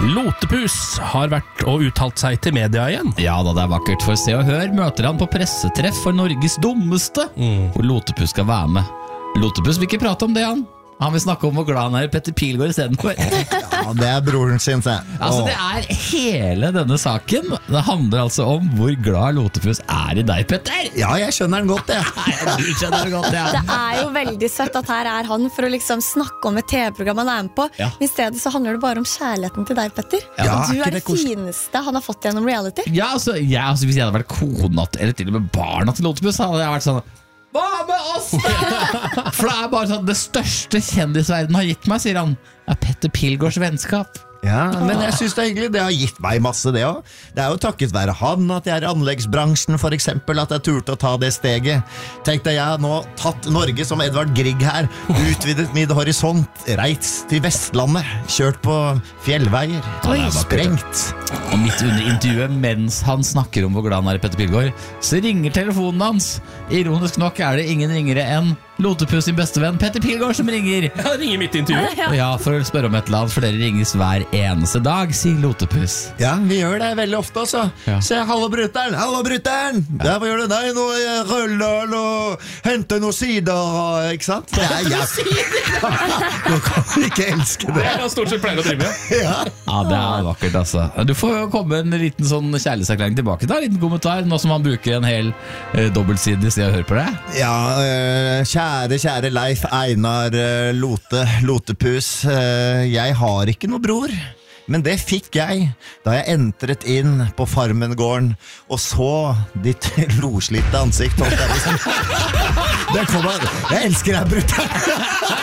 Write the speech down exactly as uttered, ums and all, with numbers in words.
Lotepus har vært og uttalt seg til media igjen. Ja da, det er vakkert. For Se og Hør møter han på pressetreff for Norges dummeste, mm. hvor Lotepus skal være med. Lotepus vil ikke prate om det, han. Han vil snakke om hvor glad han er i Petter Pilgaard i stedet for. Ja, det er broren sin, se. Altså, det er hele denne saken. Det handler altså om hvor glad Lotepus er i deg, Petter. Ja, jeg skjønner den godt, ja. Du skjønner den godt, ja. Det er jo veldig søtt at her er han for å liksom snakke om et T V-program han er med på. Ja. I stedet så handler det bare om kjærligheten til deg, Petter. Ja, og du er det fineste han har fått gjennom reality. Ja, altså, jeg, altså hvis jeg hadde vært kona til, eller til og med barna til Lotepus, hadde jeg vært sånn: hva med oss da? For det er bare sånn: det største kjendisverden har gitt meg, sier han, er Petter Pilgaards vennskap. Ja, men jeg synes det er hyggelig. Det har gitt meg masse, det også. Det er jo takket være han at jeg er i anleggsbransjen, for eksempel, at jeg turte å ta det steget. Tenk deg, jeg har nå tatt Norge som Edvard Grieg her, utvidet min horisont, reist til Vestlandet, kjørt på fjellveier, Oi, sprengt. Og midt under intervjuet, mens han snakker om hvor glad han er i Petter Pilgaard, så ringer telefonen hans. Ironisk nok er det ingen ringere enn Lotepus sin bestevenn Petter Pilgaard som ringer. Ja, ringer midt i intervjuet. Ja, for å spørre om et eller annet, for dere ringes hver eneste dag, sier Lotepus. Ja, vi gjør det veldig ofte også. Ja. Se, hallo bruteren, hallo bruteren. Ja. Hva gjør du? Nei, nå ruller og henter noen sider, ikke sant? Det er jeg. Nå kan vi ikke elske det. Det er stort sett pleier å drive med. Ja. Ja, det er vakkert, altså. Du får jo komme en liten sånn kjærlighetserklæring tilbake da, en liten kommentar, nå som han bruker en hel eh, dobbeltside i stedet å høre på det. Ja, øh, kjære, kjære Leif Einar øh, Lote, Lotepus, øh, jeg har ikke noe bror. Men det fikk jeg da jeg entret inn på Farmen-gården og så ditt loslitte ansikt. Det kommer, jeg elsker deg, brutter'n.